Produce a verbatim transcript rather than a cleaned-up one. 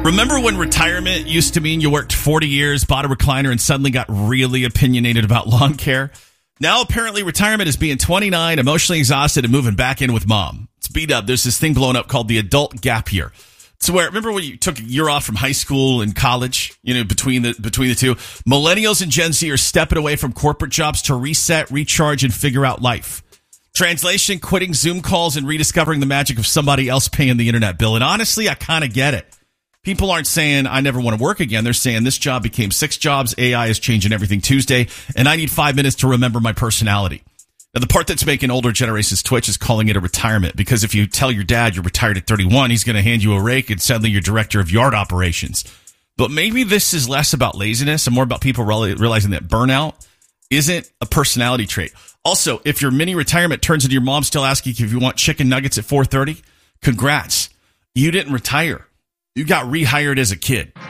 Remember when retirement used to mean you worked forty years, bought a recliner, and suddenly got really opinionated about lawn care? Now, apparently, retirement is being twenty-nine, emotionally exhausted, and moving back in with mom. It's beat up. There's this thing blowing up called the adult gap year. It's where, remember when you took a year off from high school and college, you know, between the between the two? Millennials and Gen Z are stepping away from corporate jobs to reset, recharge, and figure out life. Translation, quitting Zoom calls and rediscovering the magic of somebody else paying the internet bill. And honestly, I kind of get it. People aren't saying, I never want to work again. They're saying this job became six jobs. A I is changing everything Tuesday, and I need five minutes to remember my personality. Now, the part that's making older generations twitch is calling it a retirement, because if you tell your dad you're retired at thirty-one, he's going to hand you a rake and suddenly you're director of yard operations. But maybe this is less about laziness and more about people realizing that burnout isn't a personality trait. Also, if your mini retirement turns into your mom still asking you if you want chicken nuggets at four thirty, congrats. You didn't retire. You got rehired as a kid.